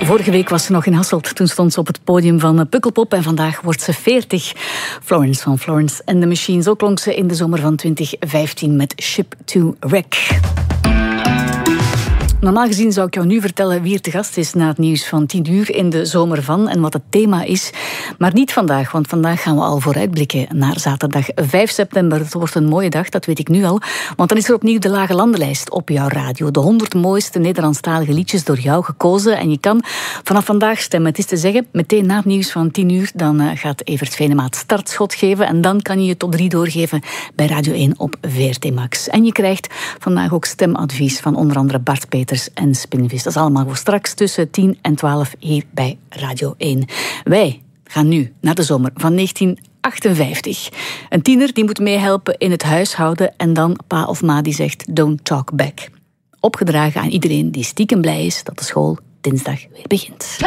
Vorige week was ze nog in Hasselt. Toen stond ze op het podium van Pukkelpop en vandaag wordt ze 40. Florence van Florence and the Machine. Zo klonk ze in de zomer van 2015 met Ship to Wreck. Normaal gezien zou ik jou nu vertellen wie er te gast is na het nieuws van 10 uur in de zomer van en wat het thema is. Maar niet vandaag, want vandaag gaan we al vooruitblikken naar zaterdag 5 september. Het wordt een mooie dag, dat weet ik nu al. Want dan is er opnieuw de Lage Landenlijst op jouw radio. De 100 mooiste Nederlandstalige liedjes door jou gekozen. En je kan vanaf vandaag stemmen. Het is te zeggen, meteen na het nieuws van 10 uur... dan gaat Evert Venema het startschot geven. En dan kan je je tot 3 doorgeven bij Radio 1 op VRT Max. En je krijgt vandaag ook stemadvies van onder andere Bart Peters en Spinvis. Dat is allemaal voor straks tussen 10 en 12 hier bij Radio 1. Wij gaan nu naar de zomer van 1958. Een tiener die moet meehelpen in het huishouden en dan pa of ma die zegt don't talk back. Opgedragen aan iedereen die stiekem blij is dat de school dinsdag weer begint.